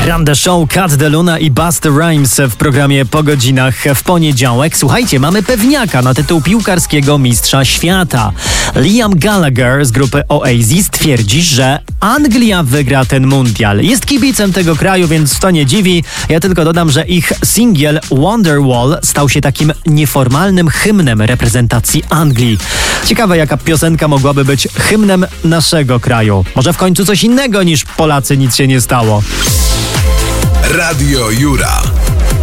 Grande Show, Cat de Luna i Busta Rhymes w programie Po godzinach w poniedziałek. Słuchajcie, mamy pewniaka na tytuł piłkarskiego mistrza świata. Liam Gallagher z grupy Oasis twierdzi, że Anglia wygra ten mundial. Jest kibicem tego kraju, więc to nie dziwi. Ja tylko dodam, że ich singiel Wonderwall stał się takim nieformalnym hymnem reprezentacji Anglii. Ciekawe, jaka piosenka mogłaby być hymnem naszego kraju. Może w końcu coś innego niż Polacy, nic się nie stało. Radio Jura.